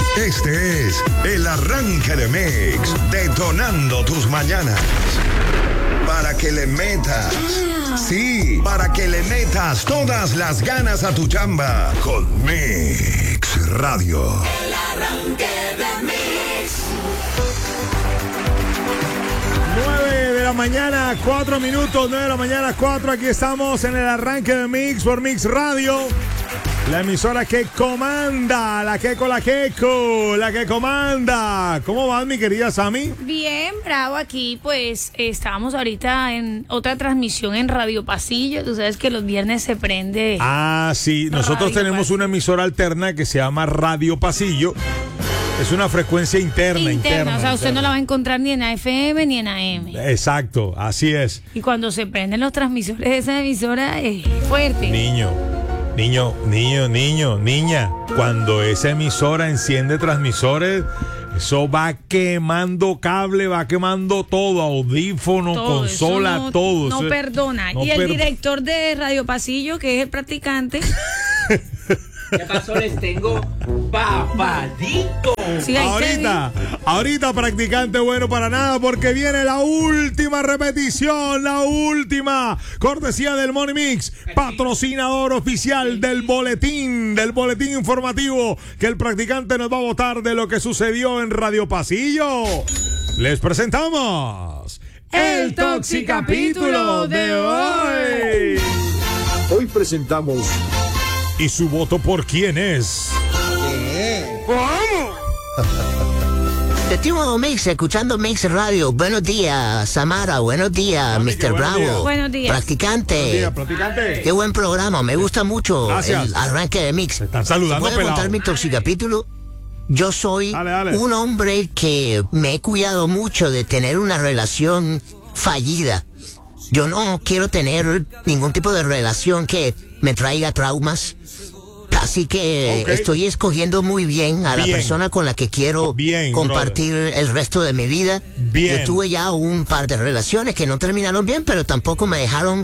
Este es el arranque de Mix, detonando tus mañanas. Para que le metas, sí, para que le metas todas las ganas a tu chamba con Mix Radio. El arranque de Mix. 9 de la mañana, 4 minutos, 9 de la mañana, 4. Aquí estamos en el arranque de Mix por Mix Radio. La emisora que comanda, la que comanda. ¿Cómo vas, mi querida Sammy? Bien, bravo, aquí pues estábamos ahorita en otra transmisión en Radio Pasillo. Tú sabes que los viernes se prende. Ah, sí, nosotros tenemos Pasillo. una emisora alterna que se llama Radio Pasillo. Es una frecuencia interna. O sea, usted no la va a encontrar ni en AFM ni en AM. Exacto, así es. Y cuando se prenden los transmisores de esa emisora es fuerte. Niña, cuando esa emisora enciende transmisores, eso va quemando cable, va quemando todo, audífono, Todo, consola, eso todo. No Eso perdona. no Y el director de Radio Pasillo, que es el practicante. ¿Qué pasó? Les tengo papadito. Sí, ahí te vi. Ahorita, practicante bueno para nada, porque viene la última repetición, la última. Cortesía del Money Mix, patrocinador oficial del boletín informativo que el practicante nos va a botar de lo que sucedió en Radio Pasillo. Les presentamos el Toxicapítulo de hoy. Hoy presentamos ¿Y su voto por quién es? Estimo Mix, escuchando Mix Radio. Buenos días, Samara. Buenos días, Mr. Bravo. Buenos días. Practicante. Practicante. Qué buen programa. Me gusta mucho Gracias. el arranque de Mix. Se están saludando, ¿Puedo pelado. contar mi toxicapítulo? Yo soy Dale. un hombre que me he cuidado mucho de tener una relación fallida. Yo no quiero tener ningún tipo de relación que me traiga traumas. Así que estoy escogiendo muy bien a la persona con la que quiero compartir el resto de mi vida. Yo tuve ya un par de relaciones que no terminaron bien, pero tampoco me dejaron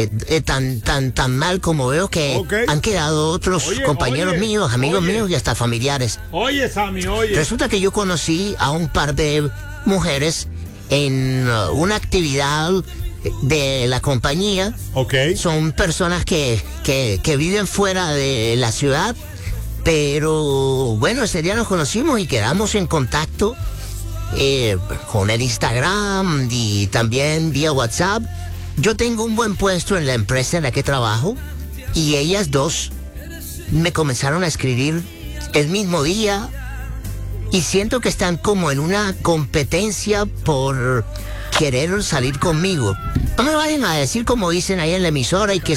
tan mal como veo que han quedado otros compañeros míos, amigos míos y hasta familiares. Oye, Sammy, oye. Resulta que yo conocí a un par de mujeres en una actividad de la compañía. Son personas que viven fuera de la ciudad, pero bueno, ese día nos conocimos y quedamos en contacto con el Instagram y también vía WhatsApp. Yo tengo un buen puesto en la empresa en la que trabajo y ellas dos me comenzaron a escribir el mismo día y siento que están como en una competencia por querer salir conmigo. No me vayan a decir como dicen ahí en la emisora y que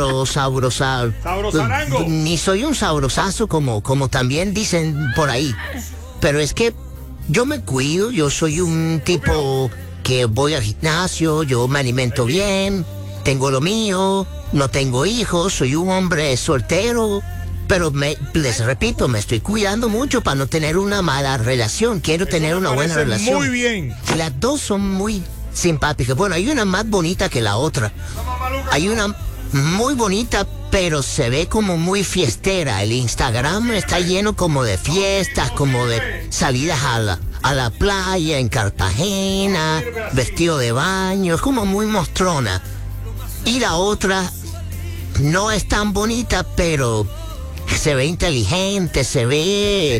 sabrosarango. Ni soy un sabrosazo como también dicen por ahí. Pero es que yo me cuido, yo soy un tipo que voy al gimnasio, yo me alimento bien, tengo lo mío, no tengo hijos, soy un hombre soltero. Pero les repito, me estoy cuidando mucho para no tener una mala relación. Quiero tener una buena relación. Muy bien. Las dos son muy simpáticas. Bueno, hay una más bonita que la otra. Hay una muy bonita, pero se ve como muy fiestera. El Instagram está lleno como de fiestas, como de salidas a la playa en Cartagena, vestido de baño, es como muy mostrona. Y la otra no es tan bonita, pero se ve inteligente, se ve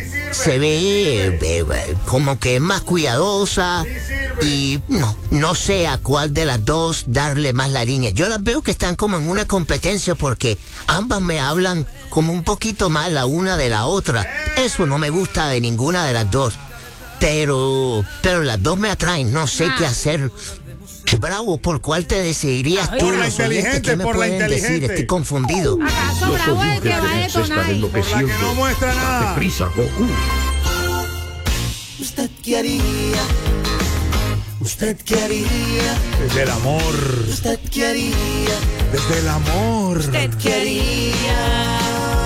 como que es más cuidadosa y no sé a cuál de las dos darle más la línea. Yo las veo que están como en una competencia porque ambas me hablan como un poquito más la una de la otra. Eso no me gusta de ninguna de las dos, pero las dos me atraen, no sé qué hacer. Bravo, ¿por cuál te decidirías tú? Por la inteligente, ¿Qué me por la pueden decir? inteligente. Estoy confundido. ¿Acaso Bravo es el que va a se está detonar? enloqueciendo. Por la que no muestra nada. Date prisa, Goku. ¿Usted qué haría? ¿Usted qué haría? Desde el amor. ¿Usted qué haría? Desde el amor. ¿Usted ¿Qué haría?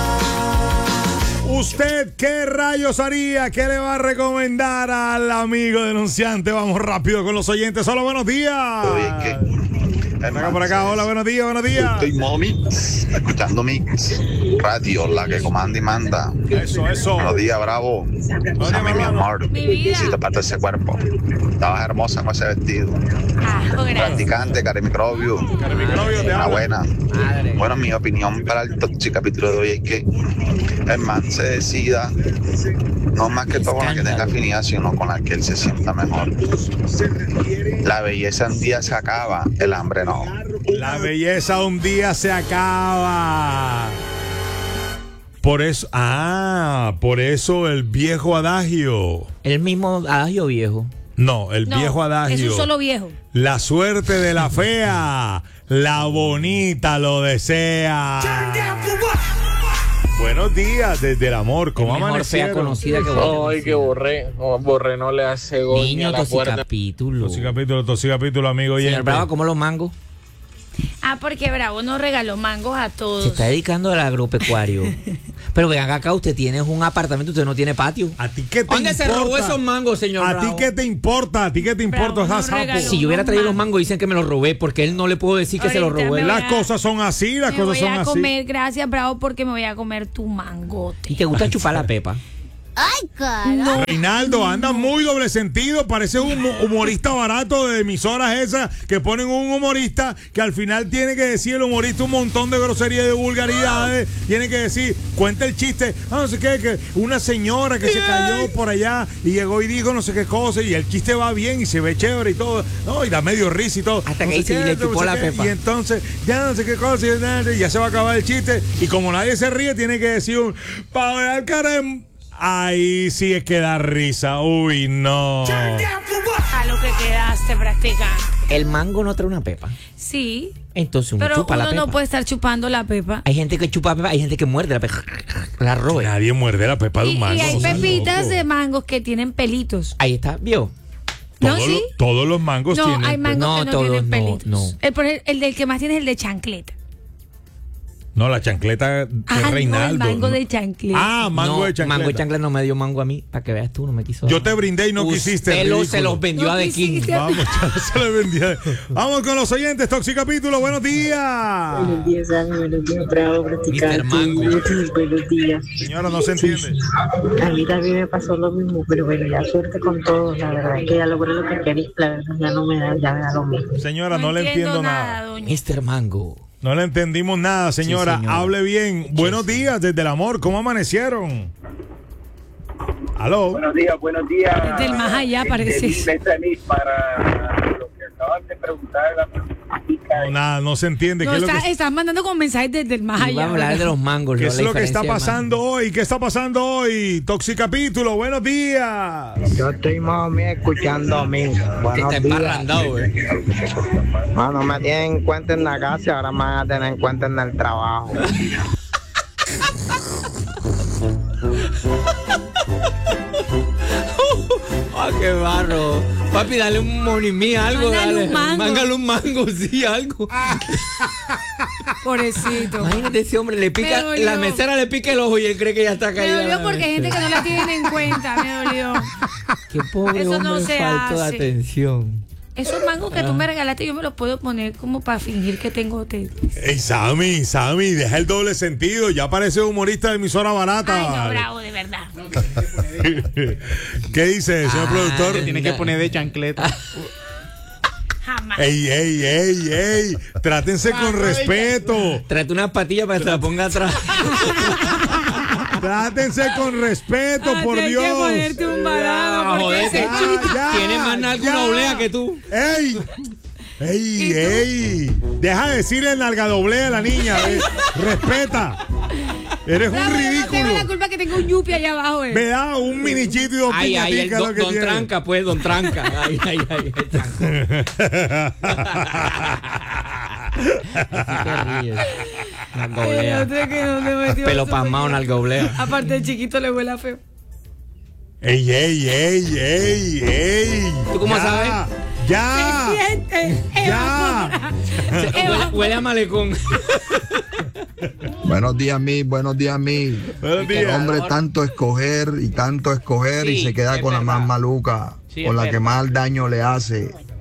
¿Usted qué rayos haría? ¿Qué le va a recomendar al amigo denunciante? Vamos rápido con los oyentes. Hola, buenos días. Oye, Venga por acá, hola, buenos días, buenos días. Estoy modo Mix, escuchando Mix Radio, la que comanda y manda. Eso. Buenos días, bravo. Sammy, mi amor. Mi vida. Si te parte ese cuerpo. Estabas hermosa con ese vestido. Gracias. Practicante, Cari Microbio. Una buena. Bueno, mi opinión para el capítulo de hoy es que el man se decida, no más que todo con la que tenga afinidad, sino con la que él se sienta mejor. La belleza un día se acaba, el hambre no. La belleza un día se acaba. Por eso el viejo adagio. El mismo adagio viejo. No, el viejo adagio. Es un solo viejo. La suerte de la fea, la bonita lo desea. Buenos días desde el amor, ¿cómo amanecieron? Fea conocida que Ay, que Borré no le hace gol ni a la puerta. Capítulo, amigo. Señor Bravo, ¿cómo los mangos? Porque Bravo nos regaló mangos a todos. Se está dedicando al agropecuario. Pero vean acá, usted tiene un apartamento, usted no tiene patio. ¿A ti qué te ¿Dónde importa? se robó esos mangos, señor ¿A Bravo? ti qué te importa? ¿A ti qué te importa? Bravo nos regaló Si yo hubiera traído los mangos, dicen que me los robé, porque él no le puedo decir que se los Ahorita robó. me Las cosas son así, las cosas son Me voy a así. comer, gracias Bravo, porque me voy a comer tu mangote. ¿Y te gusta chupar la pepa? Ay, cara. Reinaldo, anda muy doble sentido, parece un humorista barato de emisoras esas que ponen un humorista que al final tiene que decir el humorista un montón de groserías y de vulgaridades, tiene que decir, cuenta el chiste, no sé qué, que una señora que se cayó por allá y llegó y dijo no sé qué cosa y el chiste va bien y se ve chévere y todo, no, y da medio risa y todo. Hasta no que sé dice, qué, y le chupó la pepa. Y entonces, ya no sé qué cosa, y ya se va a acabar el chiste y como nadie se ríe, tiene que decir un, para ver cara de... Ahí sí es que da risa. Uy, no. A lo que quedaste practicando. El mango no trae una pepa. Sí. Entonces uno Pero chupa la uno pepa. no puede estar chupando la pepa. Hay gente que chupa pepa, hay gente que muerde la pepa. La roba. Nadie muerde la pepa de un mango. Y hay no seas pepitas loco. de mangos que tienen pelitos. Ahí está, ¿vio? ¿No, Todos sí? todos los mangos No, tienen. hay mangos No, que no todos tienen no, pelitos. no. El del que más tiene es el de chancleta. No, la chancleta es Reinaldo. No, el mango ¿no? de chancleta. Mango No, de chancleta. Mango de chancleta no me dio mango a mí, para que veas tú, no me quiso dar. Yo te brindé y no quisiste. Usted ridículo. se los vendió No a The King. quisiste. Vamos, ya se le vendía. Vamos con los oyentes, Toxicapítulo, buenos días. Buenos días, Sammy, buenos días, Bravo, practicante. Mr. Mango. Buenos días. Señora, no se entiende. A mí también me pasó lo mismo, pero bueno, ya suerte con todos. La verdad es que ya logré lo que quería, la verdad ya no me da, ya me da lo mismo. Señora, no le entiendo nada. doña. Mr. Mango. No le entendimos nada, señora. Sí, señor. Hable bien. Buenos días desde el amor. ¿Cómo amanecieron? Aló. Buenos días. Desde el más allá parece. Para lo que acaban de preguntar la No, nada, no se entiende. No, ¿Qué es lo que están mandando con mensajes desde el más Y va a allá. hablar de los mangos. ¿Qué ¿no? es La lo que está diferencia de pasando mango. hoy? ¿Qué está pasando hoy? Toxicapítulo, buenos días. Yo estoy más o menos escuchando a mí. Que Buenos está días. emparrandado, No me tienen en cuenta en la casa, ahora me van a tener en cuenta en el trabajo. Ah, qué barro. Papi, dale un monimí, algo. Mándale Dale. un mango. Mángale un mango, sí, algo. Pobrecito. Imagínate ese hombre, le pica, Me dolió. la mesera le pica el ojo y él cree que ya está Me caído. dolió porque hay gente que no la tiene en cuenta. Me dolió. Qué pobre Eso no hombre, se falto de hace. atención. Esos mangos que tú me regalaste, yo me los puedo poner como para fingir que tengo tetas. Ey, Sammy, deja el doble sentido. Ya parece humorista de emisora barata. Ay, no, vale. Bravo, de verdad. ¿Qué dice, señor productor? Te tiene que poner de chancleta. Jamás. Ey. Trátense con respeto. Tráete una patilla para que se la ponga atrás. Trátense con respeto, por Tienes Dios. que ponerte un varado porque Jodete. ese chiste. Tiene más nalga una oblea que tú. ¡Ey! Deja de decirle nalga doblea a la niña. Respeta. Eres Bravo, un yo no tengo la ridículo. culpa que tengo un yupi allá abajo. Me da un mini chito y dos Ay, el piñaticas lo que don tiene. Tranca, pues, don Tranca. Ay. No sé que no me metió Pelo eso pasmado, porque- nalga oblea. Aparte el chiquito le huele a feo. ¡Ey! ¿Tú cómo Ya, sabes? ¡Ya! Se siente. ¡Ya! Huele a malecón. Buenos días, mi. Buenos El días. hombre tanto escoger y Sí, se queda es con la más verdad. maluca, Sí, con es la que verdad. más daño le hace.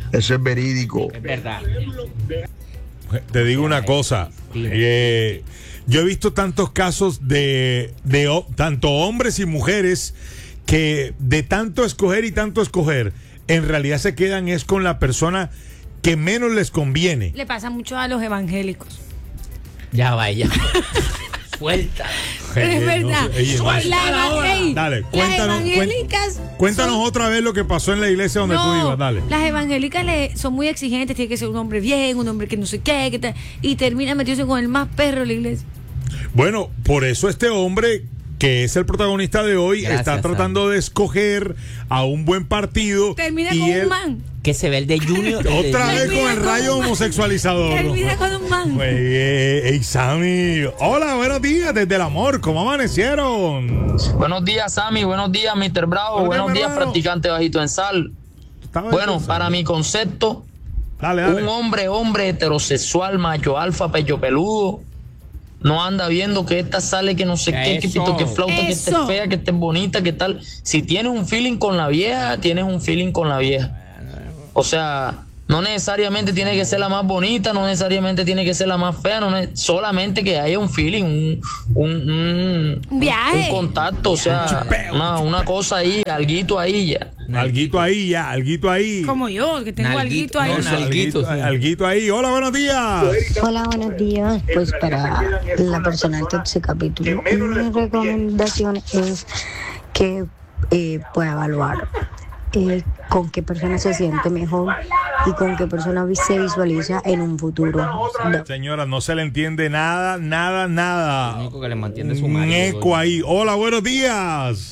Eso es verídico. Es verdad. Te digo una cosa. Yo he visto tantos casos de tanto hombres y mujeres que de tanto escoger y tanto escoger, en realidad se quedan es con la persona que menos les conviene. Le pasa mucho a los evangélicos. Ya vaya. Suelta. Es verdad. Dale, cuéntanos otra vez lo que pasó en la iglesia donde tú ibas, dale. Las evangélicas son muy exigentes, tiene que ser un hombre bien, un hombre que no sé qué, que tal, y termina metiéndose con el más perro de la iglesia. Bueno, por eso este hombre, que es el protagonista de hoy, está tratando de escoger a un buen partido. Termina con un man. Que se ve el de Junior. Otra vez con el rayo homosexualizador. Termina con un man. Hey, Sammy. Hola, buenos días desde el amor. ¿Cómo amanecieron? Buenos días, Sammy. Buenos días, Mr. Bravo. Buenos días, practicante bajito en sal. Bueno, para mi concepto, un hombre heterosexual, macho alfa, pecho peludo, no anda viendo que esta sale, que no sé qué, que pito, que flauta, que esté fea, que esté bonita, que tal. Si tienes un feeling con la vieja, tienes un feeling con la vieja. O sea, no necesariamente tiene que ser la más bonita, no necesariamente tiene que ser la más fea, solamente que haya un feeling, un viaje, un contacto, o sea, una cosa ahí, alguito ahí ya. Alguito ahí. Como yo, que tengo alguito ahí. Alguito ahí. Hola, buenos días. Hola, buenos días. Pues para la persona del Toxicapítulo, mi recomendación es que pueda evaluar con qué persona se siente mejor y con qué persona se visualiza en un futuro. Señora, no se le entiende nada. Lo único que le mantiene es su marido. Un eco ahí. Hola, buenos días.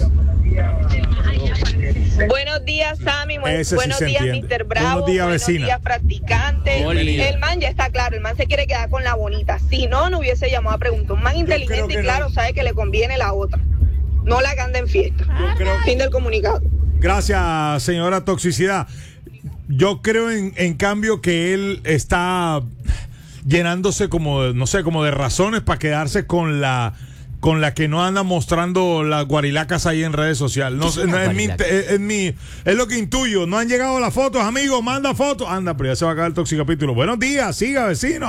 Buenos días, Sammy. Buenos días, Mr. Bravo. Buenos días, vecina. Buenos días, practicante. El man ya está claro. El man se quiere quedar con la bonita. Si no hubiese llamado a preguntar. Un man inteligente y claro sabe que le conviene la otra. No la que anda en fiesta. Fin del comunicado. Gracias, señora Toxicidad. Yo creo en cambio que él está llenándose como de razones para quedarse con la que no anda mostrando las guarilacas ahí en redes sociales. No sé, es lo que intuyo. No han llegado las fotos, amigos. Manda fotos. Anda, pero ya se va a acabar el Toxicapítulo. Buenos días, siga, vecino.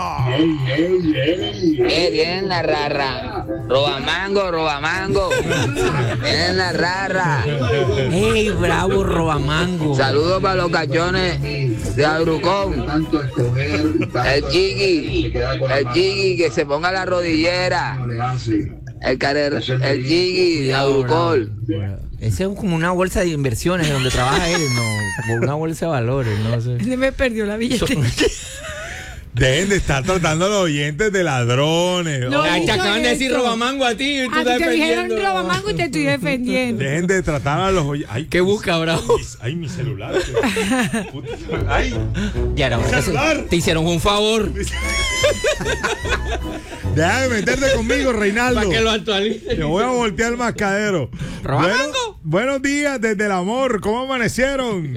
Vienen la rara. Robamango. Vienen la rara. Ey, bravo, robamango. Saludos para los cachones de Abrucón. El Jiggy, que se ponga la rodillera. El Jiggy de Abrucol. Ese es como una bolsa de inversiones donde trabaja él, como una bolsa de valores, no sé. Se me perdió la billetera. Dejen de estar tratando a los oyentes de ladrones. No, te acaban de decir robamango a ti y tú estás defendiendo. Te dijeron robamango y te estoy defendiendo. Dejen de tratar a los oyentes. Ay, ¿qué busca, bravo? Ay, mi celular. Ay, ya no, te hicieron un favor. Deja de meterte conmigo, Reinaldo. Para que lo actualice. Te voy a voltear el mascadero. ¿Robamango? Buenos días desde el amor. ¿Cómo amanecieron?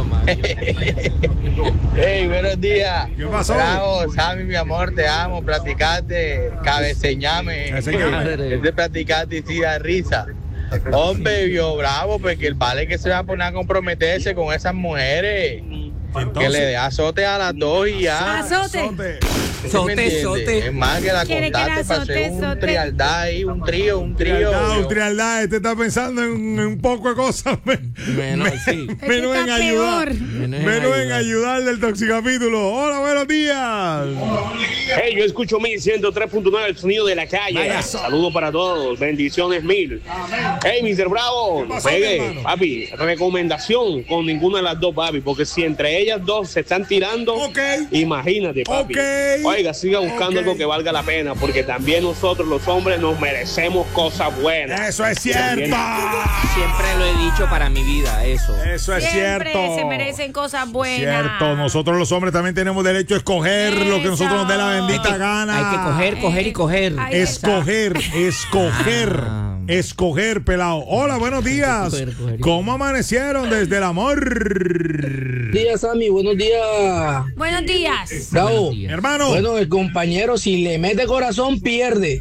Hey, buenos días. ¿Qué pasó? Bravo, Sammy, mi amor, te amo. Practicante, cabeceñame. Este practicante sí da risa. Hombre, vio bravo, porque el vale que se va a poner a comprometerse con esas mujeres. Entonces, que le dé azote a las dos y ya. Azote. Sote. Es más que la contate para hacer un trialdad ahí, un trío. Un trialdad. Este está pensando en un poco de cosas. Menos en ayudar. Menos en ayudar del Toxicapítulo. Hola, buenos días. Hey, yo escucho 103.9, el sonido de la calle. Saludos para todos. Bendiciones mil. Hey, Mr. Bravo. Pegue, papi. Recomendación con ninguna de las dos, papi. Porque si entre ellas dos se están tirando, imagínate, papi. Oiga, siga buscando algo que valga la pena, porque también nosotros los hombres nos merecemos cosas buenas. Eso es cierto. Siempre lo he dicho para mi vida, eso. Eso es Siempre cierto. se merecen cosas buenas. Cierto, nosotros los hombres también tenemos derecho a escoger lo que nosotros nos dé la bendita gana. Hay que coger y coger. Escoger, pelado. Hola, buenos días. ¿Cómo amanecieron desde el amor? Buenos días, Sammy. Buenos días. Buenos días. Bravo. Hermano. Bueno, el compañero, si le mete corazón, pierde.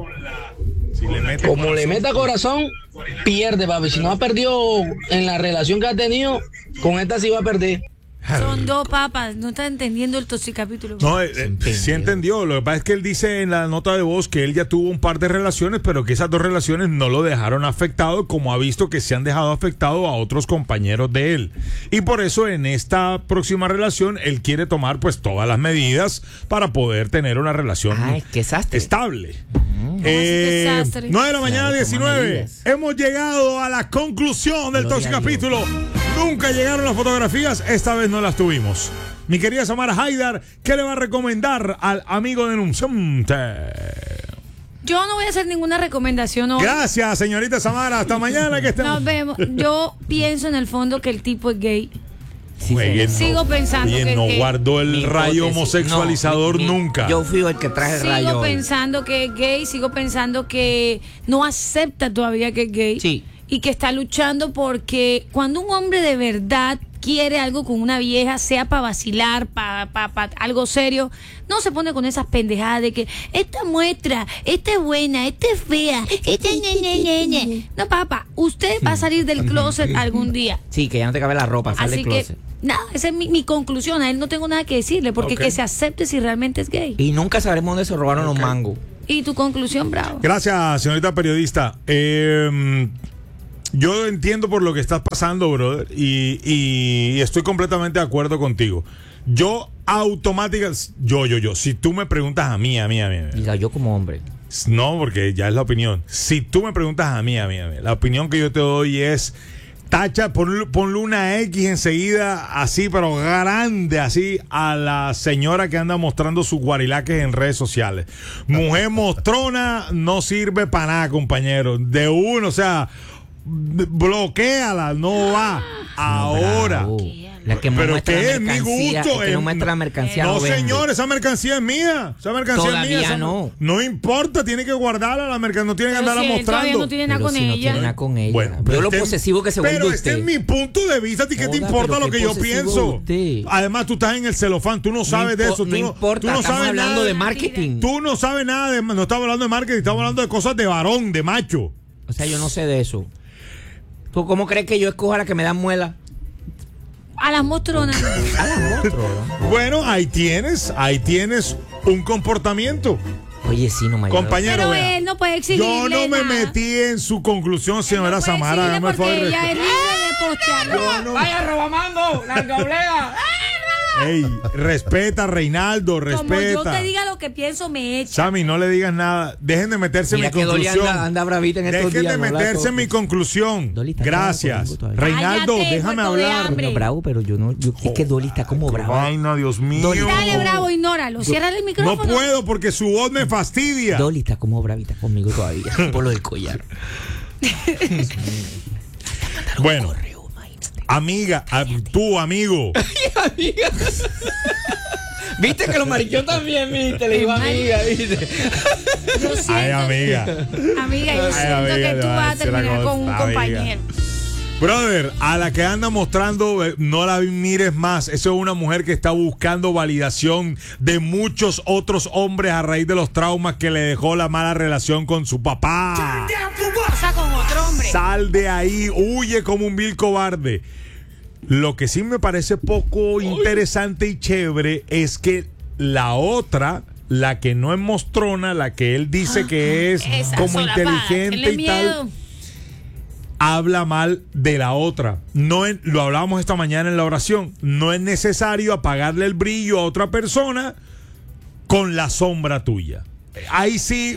Como le meta corazón, pierde, papi. Si no ha perdido en la relación que ha tenido, con esta sí va a perder. Son dos papas, no está entendiendo el toxicapítulo. No, sí entendió. Lo que pasa es que él dice en la nota de voz que él ya tuvo un par de relaciones, pero que esas 2 relaciones no lo dejaron afectado, como ha visto que se han dejado afectado a otros compañeros de él. Y por eso en esta próxima relación él quiere tomar pues todas las medidas para poder tener una relación estable. 9 de la mañana, 19. Hemos llegado a la conclusión del toxicapítulo. Nunca llegaron las fotografías, esta vez no las tuvimos. Mi querida Samara Haidar, ¿qué le va a recomendar al amigo denunciante? Yo no voy a hacer ninguna recomendación hoy. Gracias, señorita Samara. Hasta mañana que estemos. Nos vemos. Yo pienso en el fondo que el tipo es gay. Sí, sigo pensando que no guardó el rayo homosexualizador nunca. Yo fui el que traje el rayo. Sigo pensando que es gay, sigo pensando que no acepta todavía que es gay. Sí. Y que está luchando porque cuando un hombre de verdad quiere algo con una vieja, sea para vacilar, para algo serio, no se pone con esas pendejadas de que esta muestra, esta es buena, esta es fea, esta es No, papá, usted va a salir del closet algún día. Sí, que ya no te cabe la ropa, sale del closet. Nada, esa es mi conclusión. A él no tengo nada que decirle, porque que se acepte si realmente es gay. Y nunca sabremos dónde se robaron los mangos. ¿Y tu conclusión, Bravo? Gracias, señorita periodista. Yo entiendo por lo que estás pasando, brother, y estoy completamente de acuerdo contigo. Yo si tú me preguntas a mí. Diga, yo como hombre. No, porque ya es la opinión. Si tú me preguntas a mí, la opinión que yo te doy es tacha, ponle una X enseguida, así, pero grande, así, a la señora que anda mostrando sus guarilaques en redes sociales. Mujer mostrona no sirve para nada, compañero. De uno, o sea, bloquéala, no va. Ahora. La que pero muestra que la es mi gusto. que no muestra la mercancía. No, señor, esa mercancía es mía. Esa mercancía todavía es mía. No. No importa, tiene que guardarla la mercancía, no tiene que andarla mostrando. No tiene nada con ella. No tiene nada con ella. Bueno, pero lo posesivo que se vuelve usted. Pero este es mi punto de vista. ¿A ti qué te importa lo que yo pienso? Además, tú estás en el celofán, tú no sabes de eso. No importa, tú no estamos sabes hablando nada de marketing. Tú no sabes nada no estamos hablando de marketing, estamos hablando de cosas de varón, de macho. O sea, yo no sé de eso. ¿Tú cómo crees que yo escojo a la que me dan muela? A las mostronas. Bueno, ahí tienes un comportamiento. Oye, sí, no me ayuda. Compañero, pero él no puede exigirle yo no me metí en su conclusión, señora Samara. Hágame el favor. Ella es libre de postearlo. Vaya, robamango, la doblea. Ey, respeta, Reinaldo, respeta. Como yo te diga lo que pienso, me echa. Sammy, no le digas nada. Dejen de meterse en mi conclusión. Anda bravita en estos días. Dejen de meterse en mi conclusión. Gracias. Reinaldo, déjame hablar. Bravo, pero yo no. Es que Dolly está como bravo. Ay, no, Dios mío. Dale, Bravo, ignóralo. Ciérrale el micrófono. No puedo porque su voz me fastidia. Dolly está como bravita conmigo todavía. Por lo del collar. Bueno. Amiga, tu amigo. Amiga. Viste que los mariqueos también, viste, le digo amiga, viste. Ay, amiga. Amiga, yo siento que tú vas a terminar con un compañero. Brother, a la que anda mostrando, no la mires más. Eso es una mujer que está buscando validación de muchos otros hombres a raíz de los traumas que le dejó la mala relación con su papá. Con otro hombre. Sal de ahí, huye como un vil cobarde. Lo que sí me parece poco interesante y chévere es que la otra, la que no es mostrona, la que él dice que es como inteligente y tal, habla mal de la otra. Lo hablábamos esta mañana en la oración. No es necesario apagarle el brillo a otra persona con la sombra tuya. Ahí sí.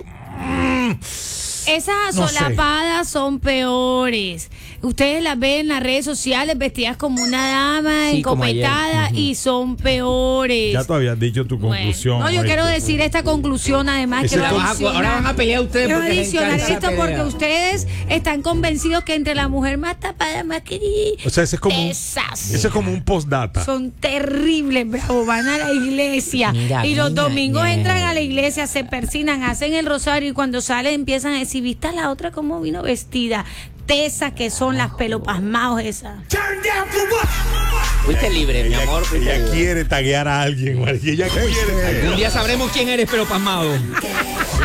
Esas solapadas son peores. Ustedes las ven en las redes sociales vestidas como una dama, encopetada, y son peores. Ya tú habías dicho tu conclusión. No, yo quiero decir esta conclusión, además, que ahora van a pelear ustedes. Quiero adicionar esto porque ustedes están convencidos que entre la mujer más tapada, más querida. O sea, ese es como un postdata. Son terribles, Bravo. Van a la iglesia y los domingos entran a la iglesia, se persinan, hacen el rosario y cuando salen empiezan a decir, ¿viste a la otra cómo vino vestida? Tesas que son las pelopasmaos esas. Fuiste libre, mi amor. Ella quiere taguear a alguien, ella quiere. Algún día sabremos quién eres, pelopasmado.